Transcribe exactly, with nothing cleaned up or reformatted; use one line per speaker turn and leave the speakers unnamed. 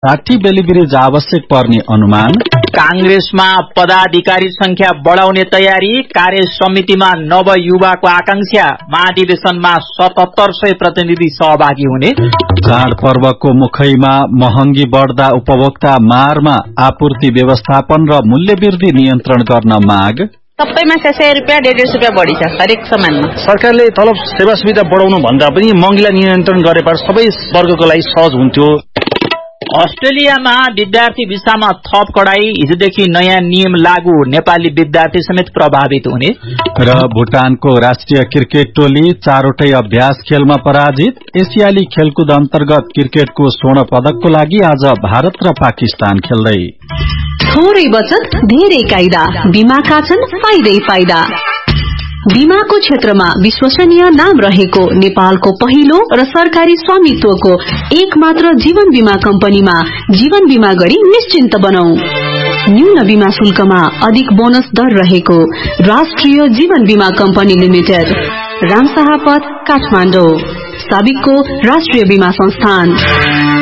साठी बेलिब्रिज आवश्यक पर्ने अनुमान।
कांग्रेसमा पदाधिकारी संख्या बढाउने तयारी, कार्य समितिमा नव युवाको आकांक्षा, महाधिवेशनमा सतहत्तर सय प्रतिनिधि सहभागी हुने।
चाडपर्वको मुखैमा महँगी बढ्दा उपभोक्ता मारमा आपूर्ति व्यवस्थापन र मूल्यवृद्धि नियन्त्रण गर्न माग।
सबैमा सय सय रुपियाँ डेढ डेढ रुपियाँ बढी छ हरेक सामानमा।
सरकारले तलब सेवा सुविधा बढाउनु भन्दा पनि महँगीलाई नियन्त्रण गरेर सबै वर्गको लागि सहज हुन्थ्यो।
अस्ट्रेलियामा विद्यार्थी भिसामा थप कडाई, हिजोदेखि नयाँ नियम लागू, नेपाली विद्यार्थी समेत प्रभावित हुने।
र भुटानको राष्ट्रिय क्रिकेट टोली चारवटै अभ्यास खेलमा पराजित। एसियाली खेलकुद अन्तर्गत क्रिकेटको स्वर्ण पदकको लागि आज भारत र पाकिस्तान खेल्दै।
थोरै बचत धेरै कायदा, बीमाका छन् फाइदै फाइदा। बीमाको क्षेत्रमा विश्वसनीय नाम रहेको नेपालको पहिलो र सरकारी स्वामित्वको एक मात्र जीवन बीमा कम्पनीमा जीवन बीमा गरी निश्चिन्त बनाऊ। न्यून बीमा शुल्कमा अधिक बोनस दर रहेको राष्ट्रिय जीवन बीमा कम्पनी लिमिटेड, रामशाह पथ, काठमाडौँ। साबिकको राष्ट्रिय बीमा संस्थान।